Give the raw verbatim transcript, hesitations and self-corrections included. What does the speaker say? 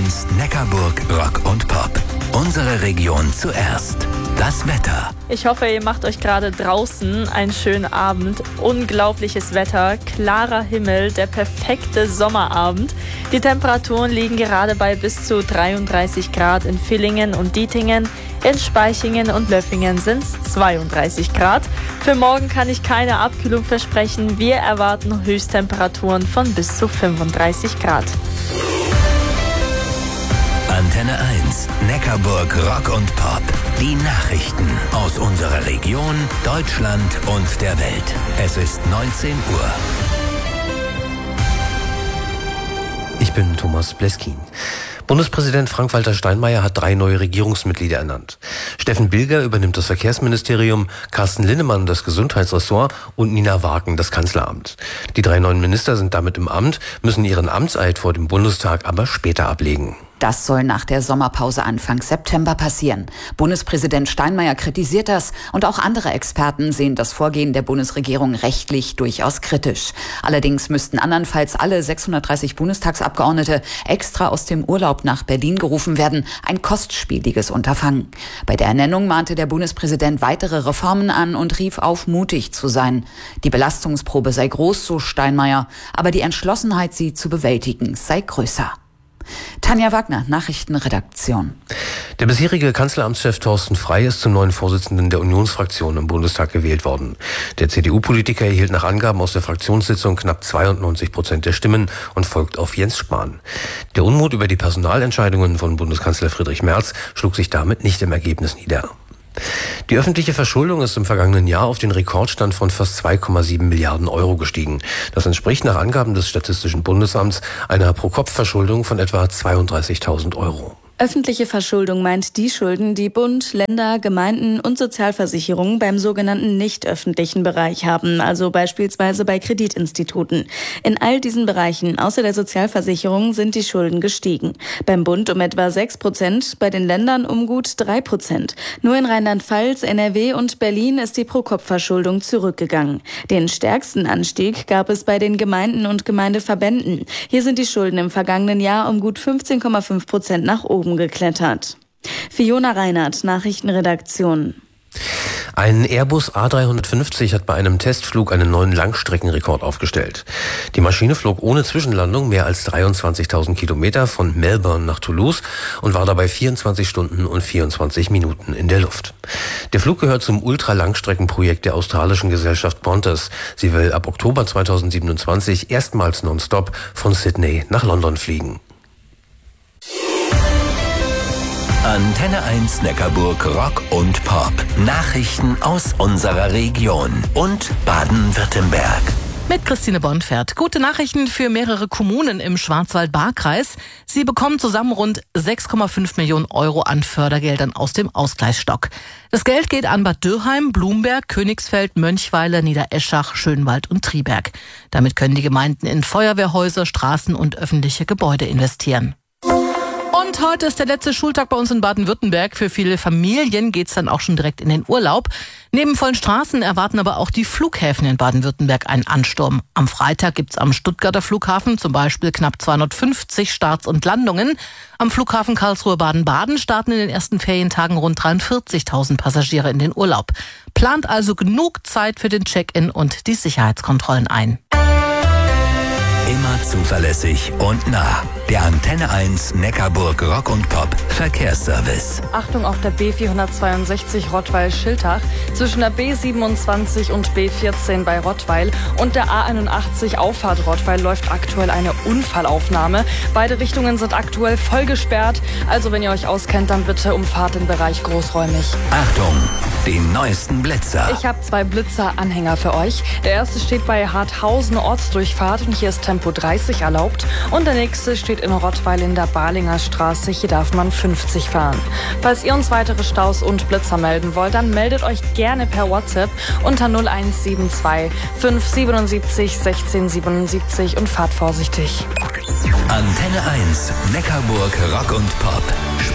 eins Neckarburg Rock und Pop. Unsere Region zuerst. Das Wetter. Ich hoffe, ihr macht euch gerade draußen einen schönen Abend. Unglaubliches Wetter, klarer Himmel, der perfekte Sommerabend. Die Temperaturen liegen gerade bei bis zu dreiunddreißig Grad in Villingen und Dietingen. In Spaichingen und Löffingen sind es zweiunddreißig Grad. Für morgen kann ich keine Abkühlung versprechen. Wir erwarten Höchsttemperaturen von bis zu fünfunddreißig Grad. Antenne eins, Neckarburg Rock und Pop. Die Nachrichten aus unserer Region, Deutschland und der Welt. Es ist neunzehn Uhr. Ich bin Thomas Bleskin. Bundespräsident Frank-Walter Steinmeier hat drei neue Regierungsmitglieder ernannt. Steffen Bilger übernimmt das Verkehrsministerium, Carsten Linnemann das Gesundheitsressort und Nina Wagen das Kanzleramt. Die drei neuen Minister sind damit im Amt, müssen ihren Amtseid vor dem Bundestag aber später ablegen. Das soll nach der Sommerpause Anfang September passieren. Bundespräsident Steinmeier kritisiert das und auch andere Experten sehen das Vorgehen der Bundesregierung rechtlich durchaus kritisch. Allerdings müssten andernfalls alle sechshundertdreißig Bundestagsabgeordnete extra aus dem Urlaub nach Berlin gerufen werden. Ein kostspieliges Unterfangen. Bei der Ernennung mahnte der Bundespräsident weitere Reformen an und rief auf, mutig zu sein. Die Belastungsprobe sei groß, so Steinmeier, aber die Entschlossenheit, sie zu bewältigen, sei größer. Tanja Wagner, Nachrichtenredaktion. Der bisherige Kanzleramtschef Thorsten Frey ist zum neuen Vorsitzenden der Unionsfraktion im Bundestag gewählt worden. Der C D U-Politiker erhielt nach Angaben aus der Fraktionssitzung knapp zweiundneunzig Prozent der Stimmen und folgt auf Jens Spahn. Der Unmut über die Personalentscheidungen von Bundeskanzler Friedrich Merz schlug sich damit nicht im Ergebnis nieder. Die öffentliche Verschuldung ist im vergangenen Jahr auf den Rekordstand von fast zwei Komma sieben Milliarden Euro gestiegen. Das entspricht nach Angaben des Statistischen Bundesamts einer Pro-Kopf-Verschuldung von etwa zweiunddreißigtausend Euro. Öffentliche Verschuldung meint die Schulden, die Bund, Länder, Gemeinden und Sozialversicherungen beim sogenannten nicht öffentlichen Bereich haben, also beispielsweise bei Kreditinstituten. In all diesen Bereichen, außer der Sozialversicherung, sind die Schulden gestiegen. Beim Bund um etwa sechs Prozent, bei den Ländern um gut drei Prozent. Nur in Rheinland-Pfalz, N R W und Berlin ist die Pro-Kopf-Verschuldung zurückgegangen. Den stärksten Anstieg gab es bei den Gemeinden und Gemeindeverbänden. Hier sind die Schulden im vergangenen Jahr um gut fünfzehn Komma fünf Prozent nach oben geklettert. Fiona Reinhardt, Nachrichtenredaktion. Ein Airbus A dreihundertfünfzig hat bei einem Testflug einen neuen Langstreckenrekord aufgestellt. Die Maschine flog ohne Zwischenlandung mehr als dreiundzwanzigtausend Kilometer von Melbourne nach Toulouse und war dabei vierundzwanzig Stunden und vierundzwanzig Minuten in der Luft. Der Flug gehört zum Ultralangstreckenprojekt der australischen Gesellschaft Qantas. Sie will ab Oktober zweitausendsiebenundzwanzig erstmals nonstop von Sydney nach London fliegen. Antenne eins Neckarburg Rock und Pop. Nachrichten aus unserer Region und Baden-Württemberg. Mit Christine Bonfert. Gute Nachrichten für mehrere Kommunen im Schwarzwald-Baar-Kreis. Sie bekommen zusammen rund sechs Komma fünf Millionen Euro an Fördergeldern aus dem Ausgleichsstock. Das Geld geht an Bad Dürrheim, Blumberg, Königsfeld, Mönchweiler, Niedereschach, Schönwald und Triberg. Damit können die Gemeinden in Feuerwehrhäuser, Straßen und öffentliche Gebäude investieren. Und heute ist der letzte Schultag bei uns in Baden-Württemberg. Für viele Familien geht's dann auch schon direkt in den Urlaub. Neben vollen Straßen erwarten aber auch die Flughäfen in Baden-Württemberg einen Ansturm. Am Freitag gibt's am Stuttgarter Flughafen zum Beispiel knapp zweihundertfünfzig Starts und Landungen. Am Flughafen Karlsruhe-Baden-Baden starten in den ersten Ferientagen rund dreiundvierzigtausend Passagiere in den Urlaub. Plant also genug Zeit für den Check-in und die Sicherheitskontrollen ein. Immer zuverlässig und nah. Der Antenne eins Neckarburg Rock und Pop Verkehrsservice. Achtung auf der B vierhundertzweiundsechzig Rottweil-Schiltach zwischen der B siebenundzwanzig und B vierzehn bei Rottweil und der A einundachtzig Auffahrt Rottweil läuft aktuell eine Unfallaufnahme. Beide Richtungen sind aktuell voll gesperrt. Also wenn ihr euch auskennt, dann bitte umfahrt den Bereich großräumig. Achtung, den neuesten Blitzer. Ich habe zwei Blitzer-Anhänger für euch. Der erste steht bei Harthausen Ortsdurchfahrt und hier ist Tempo dreißig erlaubt. Und der nächste steht in Rottweil in der Balinger Straße. Hier darf man fünfzig fahren. Falls ihr uns weitere Staus und Blitzer melden wollt, dann meldet euch gerne per WhatsApp unter null eins sieben zwei fünf siebenundsiebzig sechzehn siebenundsiebzig und fahrt vorsichtig. Antenne eins Neckarburg Rock und Pop.